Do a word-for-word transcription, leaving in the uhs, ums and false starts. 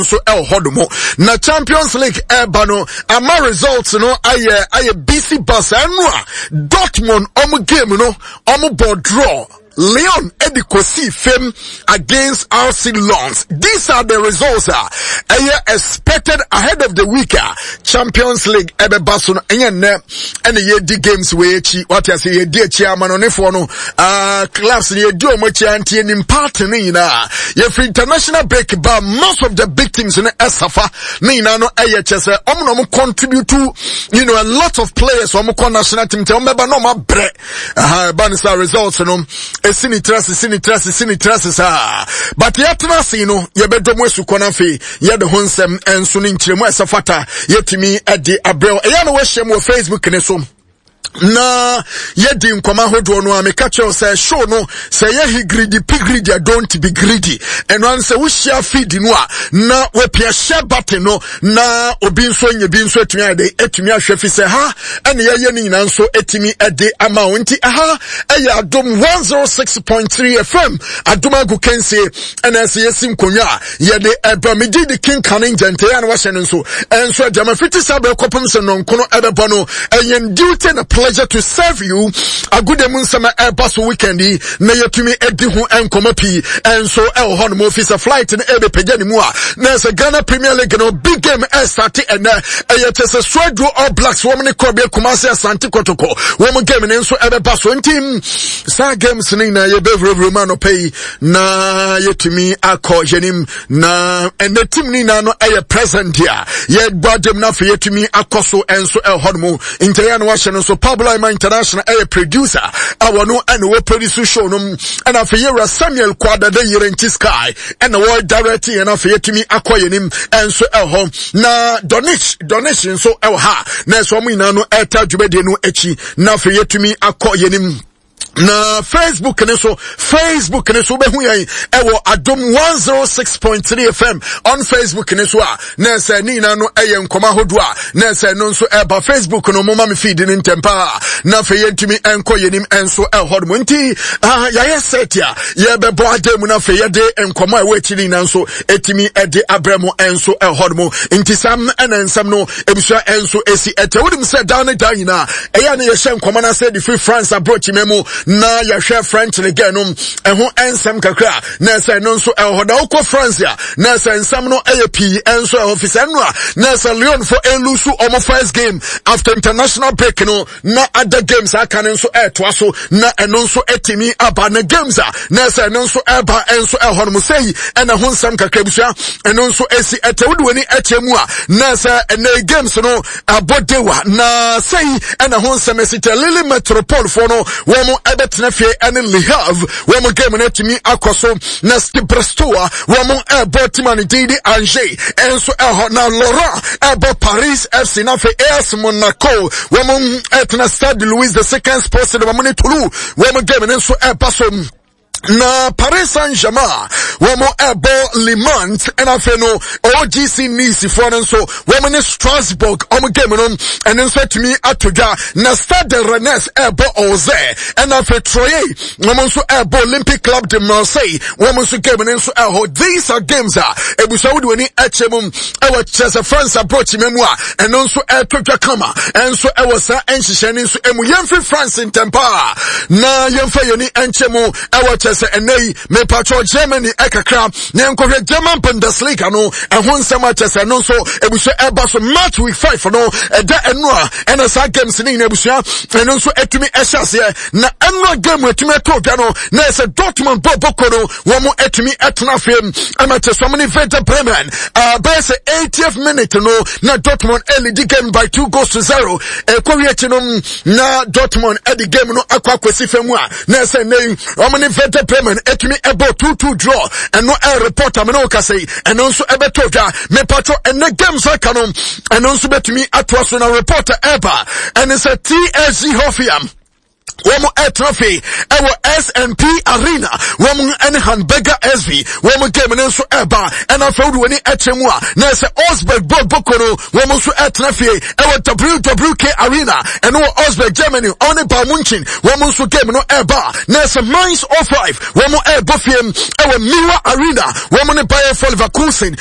so el hodumo na Champions League ebano ama results no aye aye B C Barcelona Dortmund omu game no omu board draw Leon Edikosi Fem against R C Lens. These are the results uh, expected ahead of the week. Uh, Champions League ebe baso no enye ne ene ye di games we echi what I say ye di echi amano ne for no uh clubs ye di omo chi antie ni part ni na ye for international break ba most of the big teams no esafa ni na no eye chese omo no contribute to you know a lot of players omo ko national team te omo ba no ma bre uh ba ni results no Sini trust, sini trust, sini trust, ah. But yet na see no, ye bedo mwesu kona fe, ye de honsem enso ni nchire mwesa fata, ye timi edi abrel. E ya no we share mo Facebook ne so. Na ye di nkoma hodo no ameka che say show no say ye greedy pig greedy don't be greedy and one say we share feed no a na we pia share button no na obi nso nye bi nso etumi ade etumi ahwe fi say ha ene ye ye ni nyina nso etumi ade ama wonti aha eya adom one oh six point three F M adom agu kense ene say yesim konwa ye de eba meji the king canin gente ya na wa hye nso enso adama fifty sabe kopom se no nkono ebebo no eyen duty na pleasure to serve you a good emunsama airbus weekend na yetumi edi hu enkoma pi enso el hon mo officer flight na ebe pejani mu a na se Ghana Premier League no big game e start and ayetese Swedro All Blacks wo ne Kobia Kumasi Asante Kotoko wo game ne enso ebe baso ntim sa games ni na ye bevro man no pay na yetumi akọ jenim na and the team ni na no eye present here ye gbadem na fe yetumi akoso enso el hon mo interior wa hye no so Pablo Ima International a producer our no and we produce show no and afeyera Samuel Kwada de Yerenti Sky and the world directing and afeyetumi akoyenim and so el home na donation donation so el ha na so mu ina no eta dwumede no echi na afeyetumi akoyenim na Facebook ne so Facebook ne so behu yan ewo adom one oh six point three F M on Facebook ne so a na se ni na no eye nkoma hodo a na se no so eba Facebook no mama me feed ni ntempa na fe yentumi enko yenim enso ehod mo nti ah ya yeset ya ye be bo adem na fe yede nkoma e wachiri na nso etimi ede abramo enso ehod mo nti sam enensam no ebusua enso esi ete wodim se down and down na eya na ye hye nkoma na se the free France approach memo na ya hwe French le genum eho ensem kakra na say no nso ehoda uko France ya na say ensem no ap enso officer no na say Lyon for elusu omo first game after international break no na other games aka nso eto so na eno nso etimi aba na games a na say no nso eba enso eho no say ena ho nsem kakra bisua eno nso esi etewudi wani echemu a na say ena games no abodewa na say ena ho nsem esi Lille Metropole for no wo ebetna fe ene Le Havre wo mo game na timi akoso na Stiprestoa wo mo ebo timani didi Angers enso eho na Laurent ebo Paris F C na fe A S Monaco wo mo etna Stade Louis the second sports de mo ne Toulouse wo mo game enso epaso na Paris Saint-Germain wo mo ebo Le Mans and afeno O G C Nice for so wo mo ne Strasbourg o mo game no and then so to me atoga na Stade Rennes ebo Oze and afe Troyes wo mo so ebo Olympic Club de Marseille wo mo so game no so eh these are games ah ebusa wodi woni echemum e wo chese France approach memu a and so etotwa kama and so e wo sa enhyehyene so emu yemfi France in tempa na yemfa yoni enchemu e wo se enei me patro Germany ekakra na enkohwe German Bundesliga no ehon nsem achese no so ebuso eba so match week five no eda eno a ena sa games ni na ebusua eno so etumi ehase na eno game etumi etodwa no na se Dortmund boboko no wo mo etumi etena fam amache so many Werder Bremen uh by say eightieth minute no na Dortmund early the game by two goals to zero ekohwe echi no na Dortmund early game no akwa kwesi famu a na se nei wo many Werder Bremen etumi ebo two two draw and no air reporter me no ka say and also ebeto dwa me patro and the games aka no and also betumi atwa so na reporter eba and it's a T S G Hoffenheim Womo air trophy ewo S and P Arena womo ene Hamburger S V womo game ne so eba ena fawdu woni echemu a na se Osberg Bokoro womo so air trophy ewo W W K Arena eno Osberg Germany only by Munchen womo so game no eba na se Mainz oh five womo air bofiem ewo Miwa Arena womo ne Bayer Leverkusen